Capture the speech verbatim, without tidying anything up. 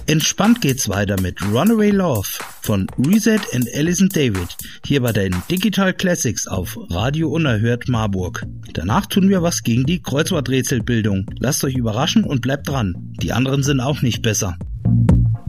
Entspannt geht's weiter mit Runaway Love von Reset and Alison David, hier bei den Digital Classics auf Radio Unerhört Marburg. Danach tun wir was gegen die Kreuzworträtselbildung. Lasst euch überraschen und bleibt dran. Die anderen sind auch nicht besser.